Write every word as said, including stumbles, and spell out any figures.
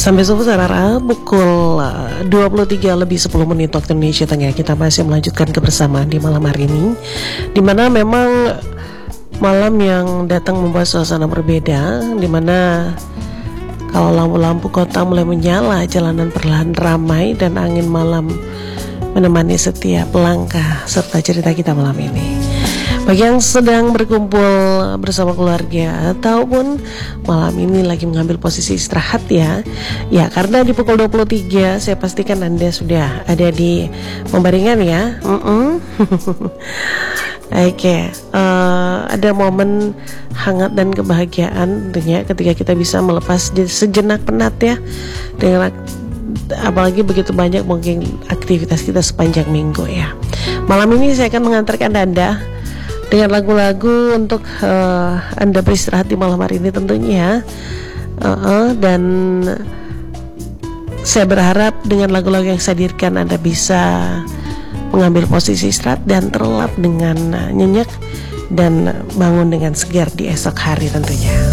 Sampai subuh Sarara pukul dua puluh tiga lebih sepuluh menit waktu Indonesia Tengah. Kita masih melanjutkan kebersamaan di malam hari ini, dimana memang malam yang datang membawa suasana berbeda, dimana kalau lampu-lampu kota mulai menyala, jalanan perlahan ramai dan angin malam menemani setiap langkah serta cerita kita malam ini. Bagi yang sedang berkumpul bersama keluarga ataupun malam ini lagi mengambil posisi istirahat ya, ya karena di pukul dua puluh tiga saya pastikan Anda sudah ada di pembaringan ya. Mm-mm. Oke, okay. uh, ada momen hangat dan kebahagiaan tentunya ketika kita bisa melepas sejenak penat ya, dengan apalagi begitu banyak mungkin aktivitas kita sepanjang minggu ya. Malam ini saya akan mengantarkan Anda dengan lagu-lagu untuk uh, Anda beristirahat di malam hari ini tentunya, uh-uh, dan saya berharap dengan lagu-lagu yang saya hadirkan Anda bisa mengambil posisi istirahat dan terlelap dengan uh, nyenyak dan bangun dengan segar di esok hari tentunya.